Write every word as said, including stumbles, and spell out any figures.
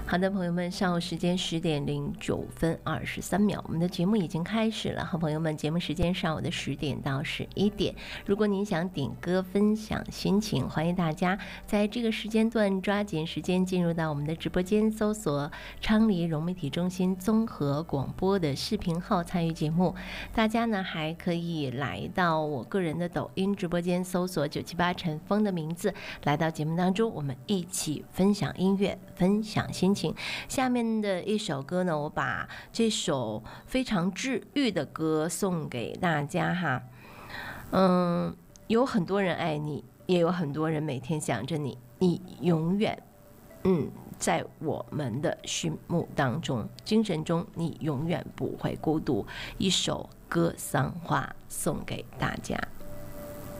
好的，朋友们，上午时间十点零九分二十三秒，我们的节目已经开始了。好，朋友们，节目时间上午的十点到十一点。如果您想点歌分享心情，欢迎大家在这个时间段抓紧时间进入到我们的直播间，搜索昌黎融媒体中心综合广播的视频号参与节目。大家呢还可以来到我个人的抖音直播间，搜索九七八陈峰的名字，来到节目当中，我们一起分享音乐，分享心情。下面的一首歌呢，我把这首非常治愈的歌送给大家哈。嗯，有很多人爱你，也有很多人每天想着你，你永远嗯在我们的心目当中、精神中，你永远不会孤独。一首歌桑话送给大家。